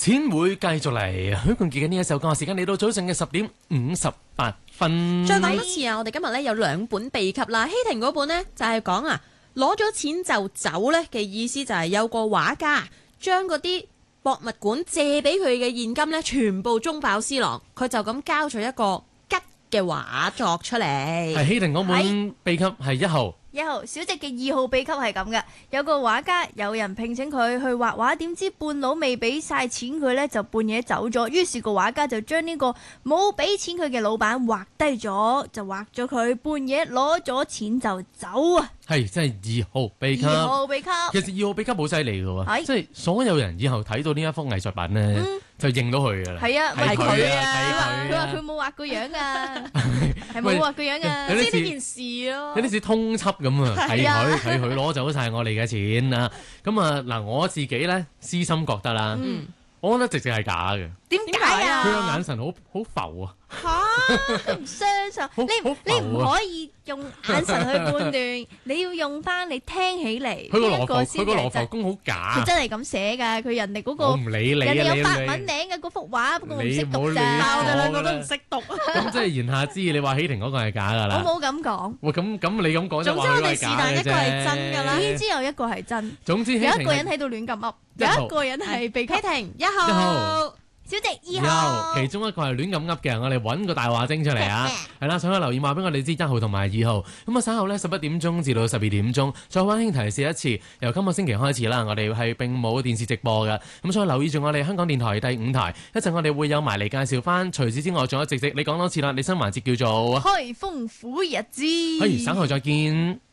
錢會繼續嚟，許冠傑嘅呢一首歌，時間嚟到早上嘅10:58。 再講一次啊！我哋今日咧有2本秘笈啦。希婷嗰本呢，就係講啊，攞咗錢就走咧嘅意思，就係有個畫家將嗰啲博物館借俾佢嘅現金咧，全部中飽私囊，佢就咁交咗一個吉嘅畫作出嚟。 係希婷嗰本秘笈係1號。 1號小直嘅2號秘笈係咁嘅，有個畫家，有人聘請佢去畫畫，點知半路未俾晒錢佢呢，就半夜走咗。於是個畫家就將呢個冇俾錢佢嘅老闆畫低咗，就畫咗佢半夜攞咗錢就走啊！ 係，即係2號秘笈。 2號秘笈， 其實2號秘笈好犀利嘅喎， 係即係所有人以後睇到呢一幅藝術品咧，就認到佢㗎啦。 係啊， 係佢啊， 佢話佢冇畫個樣㗎，係冇畫個樣㗎， 有啲知呢件事咯， 有啲似通緝咁啊，係佢攞走晒我哋嘅錢啊！咁啊嗱，我自己咧私心覺得啦，我覺得直接係假嘅。 點解啊？ 佢個眼神好浮啊！ 嚇，唔相信你唔可以用眼神去判斷，你要用翻你聽起嚟。 佢個羅浮宮好假。 佢真係咁寫㗎，佢人哋嗰個我唔理你啊！ 人哋有法文名嘅嗰幅畫，不過我唔識讀咋。 我哋兩個都唔識讀。 咁即係言下之意，你話希婷嗰個係假㗎啦。 我冇咁講。 喂，咁你咁講就話佢係假嘅啫。總之我哋是但一個係真㗎啦。 總之有一個係真。 總之有一個人喺度亂咁噏，有一個人係被希婷 1號。 小直2號， 其中一個係亂咁噏嘅，我哋揾個大話精出嚟啊！係啦，想去留言話俾我哋知1號同埋2號。咁啊，稍後呢11點鐘至到12點鐘，再溫馨提示一次，由今個星期開始啦，我哋係並冇電視直播嘅，咁所以留意住我哋香港電台第5台，一陣我哋會有埋嚟介紹翻。除此之外，仲有直，你講多次啦，你新環節叫做開封苦日子。 不如稍後再見。